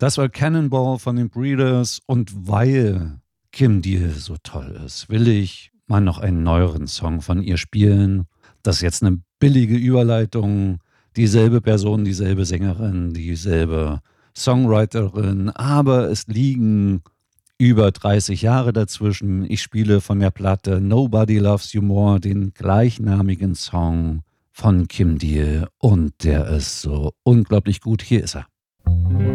Das war Cannonball von den Breeders und weil Kim Deal so toll ist, will ich mal noch einen neueren Song von ihr spielen. Das ist jetzt eine billige Überleitung. Dieselbe Person, dieselbe Sängerin, dieselbe Songwriterin, aber es liegen über 30 Jahre dazwischen. Ich spiele von der Platte Nobody Loves You More den gleichnamigen Song von Kim Deal und der ist so unglaublich gut. Hier ist er.